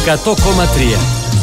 100,3.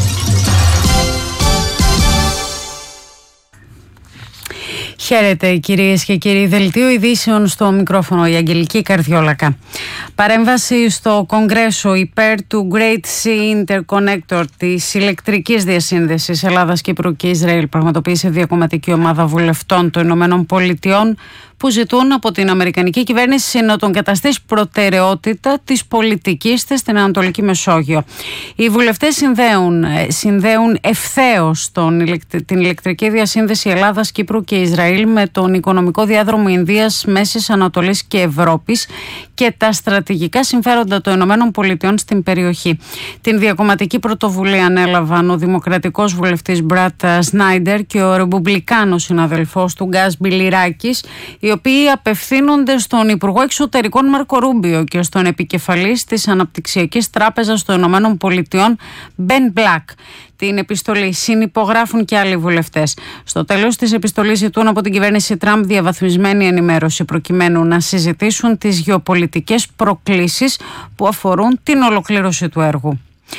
Χαίρετε κυρίες και κύριοι, δελτίο ειδήσεων στο μικρόφωνο η Αγγελική Καρδιόλακα. Παρέμβαση στο Κογκρέσο υπέρ του Great Sea Interconnector της ηλεκτρικής διασύνδεσης Ελλάδας, Κύπρου και Ισραήλ πραγματοποίησε διακομματική ομάδα βουλευτών των Ηνωμένων Πολιτειών που ζητούν από την Αμερικανική κυβέρνηση να τον καταστήσει προτεραιότητα της πολιτικής της στην Ανατολική Μεσόγειο. Οι βουλευτές συνδέουν ευθέως την ηλεκτρική διασύνδεση Ελλάδας, Κύπρου και Ισραήλ με τον οικονομικό διάδρομο Ινδίας, Μέσης Ανατολής και Ευρώπης και τα στρατηγικά συμφέροντα των Ηνωμένων Πολιτειών στην περιοχή. Την διακομματική πρωτοβουλία ανέλαβαν ο δημοκρατικός βουλευτής Μπράτ Σνάιντερ και ο ρεπουμπλικάνος συναδελφός του Γκάς Μπιλιράκης, οι οποίοι απευθύνονται στον Υπουργό Εξωτερικών Μάρκο Ρούμπιο και στον επικεφαλής της Αναπτυξιακής Τράπεζας των Ηνωμένων Πολιτειών Μπεν Μπλακ. Την επιστολή συνυπογράφουν και άλλοι βουλευτές. Στο τέλος της επιστολής ζητούν από την κυβέρνηση Τραμπ διαβαθμισμένη ενημέρωση προκειμένου να συζητήσουν τις γεωπολιτικές προκλήσεις που αφορούν την ολοκλήρωση του έργου.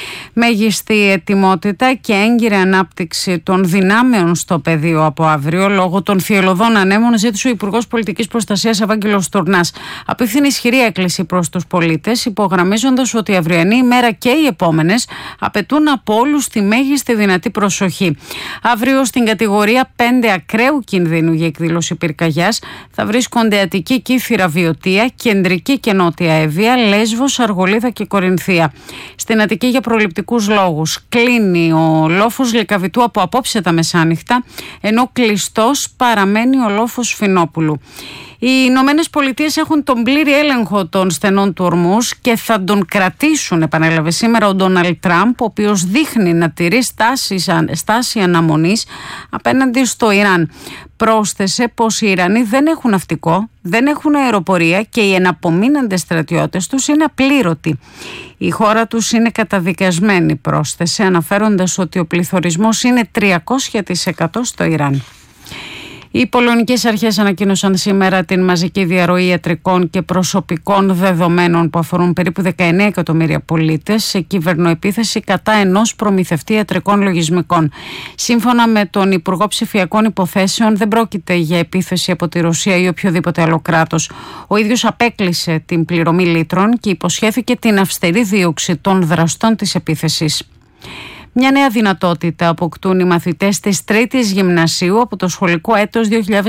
Μέγιστη ετοιμότητα και έγκυρη ανάπτυξη των δυνάμεων στο πεδίο από αύριο λόγω των θυελλωδών ανέμων, ζήτησε ο Υπουργός Πολιτικής Προστασίας Ευάγγελος Τουρνάς. Απίθυνε ισχυρή έκκληση προς τους πολίτες, υπογραμμίζοντας ότι η αυριανή ημέρα και οι επόμενες απαιτούν από όλους τη μέγιστη δυνατή προσοχή. Αύριο στην κατηγορία 5 ακραίου κινδύνου για εκδήλωση πυρκαγιάς θα βρίσκονται Αττική, Κύθυρα, Βιωτία, Κεντρική και Νότια Εύβοια, Λέσβος, Αργολίδα και Κορινθία. Στην Αττική για προληπτικούς λόγους κλείνει ο λόφος Λυκαβητού από απόψε τα μεσάνυχτα, ενώ κλειστός παραμένει ο λόφος Φινόπουλου. Οι Ηνωμένες Πολιτείες έχουν τον πλήρη έλεγχο των στενών του ορμούς και θα τον κρατήσουν, επανέλαβε σήμερα ο Ντόναλντ Τραμπ, ο οποίος δείχνει να τηρεί στάση αναμονής απέναντι στο Ιράν. Πρόσθεσε πως οι Ιρανοί δεν έχουν ναυτικό, δεν έχουν αεροπορία και οι εναπομείναντες στρατιώτες τους είναι απλήρωτοι. Η χώρα τους είναι καταδικασμένη, πρόσθεσε, αναφέροντας ότι ο πληθωρισμός είναι 300% στο Ιράν. Οι πολωνικές αρχές ανακοίνωσαν σήμερα την μαζική διαρροή ιατρικών και προσωπικών δεδομένων που αφορούν περίπου 19 εκατομμύρια πολίτες σε κυβερνοεπίθεση κατά ενός προμηθευτή ιατρικών λογισμικών. Σύμφωνα με τον Υπουργό Ψηφιακών Υποθέσεων, δεν πρόκειται για επίθεση από τη Ρωσία ή οποιοδήποτε άλλο κράτος. Ο ίδιος απέκλεισε την πληρωμή λίτρων και υποσχέθηκε την αυστηρή δίωξη των δραστών της επίθεσης. Μια νέα δυνατότητα αποκτούν οι μαθητές της τρίτης γυμνασίου από το σχολικό έτος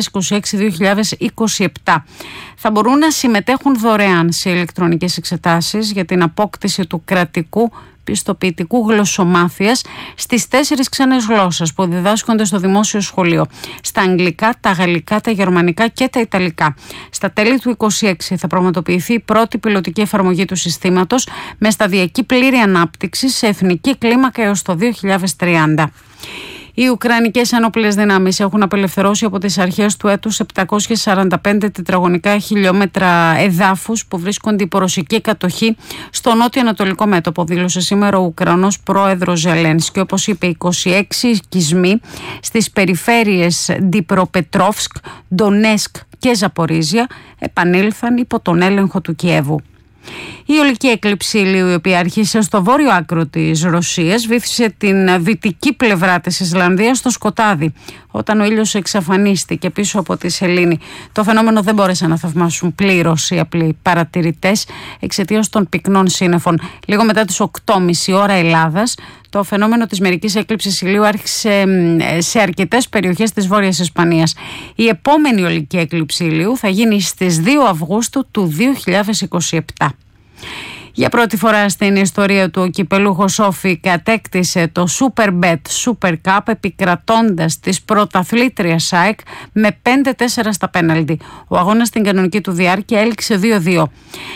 2026-2027. Θα μπορούν να συμμετέχουν δωρεάν σε ηλεκτρονικές εξετάσεις για την απόκτηση του κρατικού πιστοποιητικού γλωσσομάθειας στις 4 ξένες γλώσσες που διδάσκονται στο δημόσιο σχολείο. Στα αγγλικά, τα γαλλικά, τα γερμανικά και τα ιταλικά. Στα τέλη του 2026 θα πραγματοποιηθεί η πρώτη πιλωτική εφαρμογή του συστήματος με σταδιακή πλήρη ανάπτυξη σε εθνική κλίμακα έως το 2030. Οι Ουκρανικές Ενόπλες Δυνάμεις έχουν απελευθερώσει από τις αρχές του έτους 745 τετραγωνικά χιλιόμετρα εδάφους που βρίσκονται υπό ρωσική κατοχή στο νότιο-ανατολικό μέτωπο, δήλωσε σήμερα ο Ουκρανός πρόεδρος Ζελένσκι. Όπως είπε, 26 οικισμοί στις περιφέρειες Ντιπροπετρόφσκ, Ντονέσκ και Ζαπορίζια επανήλθαν υπό τον έλεγχο του Κιέβου. Η ολική έκλειψη ηλίου, η οποία άρχισε στο βόρειο άκρο της Ρωσίας, βύθισε την δυτική πλευρά της Ισλανδίας στο σκοτάδι. Όταν ο ήλιος εξαφανίστηκε πίσω από τη σελήνη, το φαινόμενο δεν μπόρεσαν να θαυμάσουν πλήρως οι απλοί παρατηρητές εξαιτίας των πυκνών σύννεφων. Λίγο μετά τις 8.30 ώρα Ελλάδας, το φαινόμενο της μερικής έκλειψης ηλίου άρχισε σε αρκετές περιοχές της Βόρειας Ισπανίας. Η επόμενη ολική έκλειψη ηλίου θα γίνει στις 2 Αυγούστου του 2027. Για πρώτη φορά στην ιστορία του, ο κυπελούχος Όφη κατέκτησε το Superbet Super Cup επικρατώντας της πρωταθλήτριας ΑΕΚ με 5-4 στα πέναλτι. Ο αγώνας στην κανονική του διάρκεια έληξε 2-2.